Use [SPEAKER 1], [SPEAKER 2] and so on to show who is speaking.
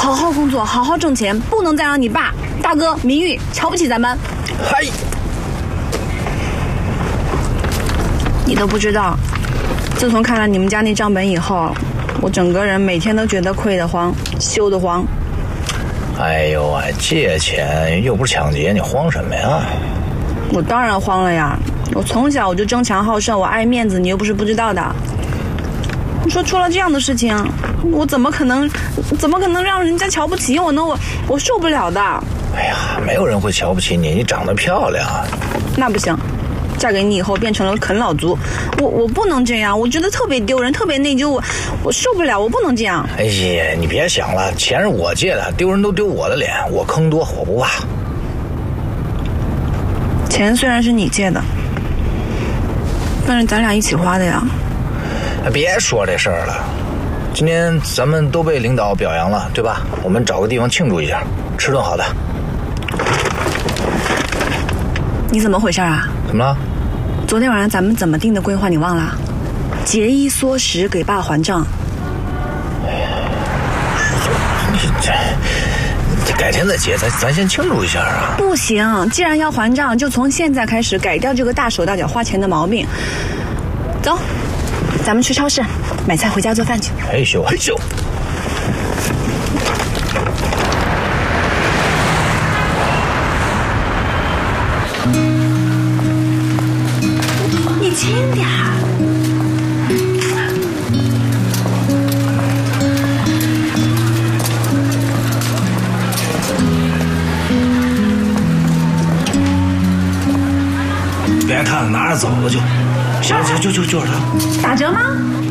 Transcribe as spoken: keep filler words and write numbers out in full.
[SPEAKER 1] 好好工作，好好挣钱，不能再让你爸、大哥、明玉瞧不起咱们。
[SPEAKER 2] 嗨，
[SPEAKER 1] 你都不知道，自从看了你们家那账本以后，我整个人每天都觉得亏得慌，羞得慌。
[SPEAKER 2] 哎呦啊，借钱又不是抢劫，你慌什么呀？
[SPEAKER 1] 我当然慌了呀！我从小我就争强好胜，我爱面子，你又不是不知道的。你说出了这样的事情，我怎么可能，怎么可能让人家瞧不起我呢？我我受不了的。
[SPEAKER 2] 哎呀，没有人会瞧不起你，你长得漂亮。
[SPEAKER 1] 那不行，嫁给你以后变成了啃老族，我我不能这样，我觉得特别丢人，特别内疚，我我受不了，我不能这样。
[SPEAKER 2] 哎呀，你别想了，钱是我借的，丢人都丢我的脸，我坑多我不怕。
[SPEAKER 1] 钱虽然是你借的，但是咱俩一起花的呀。
[SPEAKER 2] 别说这事儿了，今天咱们都被领导表扬了，对吧？我们找个地方庆祝一下，吃顿好的。
[SPEAKER 1] 你怎么回事啊？
[SPEAKER 2] 怎么了？
[SPEAKER 1] 昨天晚上咱们怎么定的规划你忘了？节衣缩食，给爸还账。
[SPEAKER 2] 哎呀，你这这改天再结，咱咱先庆祝一下啊！
[SPEAKER 1] 不行，既然要还账，就从现在开始改掉这个大手大脚花钱的毛病。走，咱们去超市买菜回家做饭去。
[SPEAKER 2] 嘿咻嘿咻。
[SPEAKER 1] 你轻点儿。
[SPEAKER 2] 别看了，拿着走了就。行行，就就就是它。
[SPEAKER 1] 打折吗？